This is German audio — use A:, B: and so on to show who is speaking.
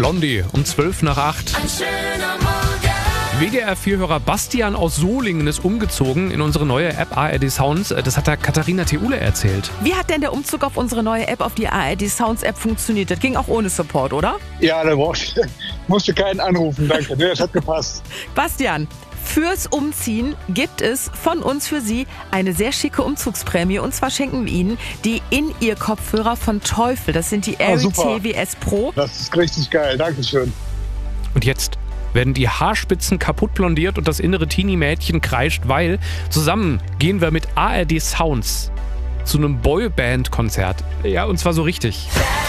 A: Blondie um 7:55.
B: Ein schöner Morgen.
A: WDR-4-Hörer Bastian aus Solingen ist umgezogen in unsere neue App ARD Sounds. Das hat der Katharina Theule erzählt.
C: Wie hat denn der Umzug auf unsere neue App, auf die ARD Sounds App funktioniert? Das ging auch ohne Support, oder?
D: Ja, da musste keinen anrufen, danke. Das hat gepasst.
C: Bastian, fürs Umziehen gibt es von uns für Sie eine sehr schicke Umzugsprämie. Und zwar schenken wir Ihnen die In-Ear-Kopfhörer von Teufel. Das sind die
D: super.
C: RETWS Pro.
D: Das ist richtig geil, dankeschön.
A: Und jetzt werden die Haarspitzen kaputt blondiert und das innere Teenie-Mädchen kreischt, weil zusammen gehen wir mit ARD Sounds zu einem Boyband-Konzert. Ja, und zwar so richtig.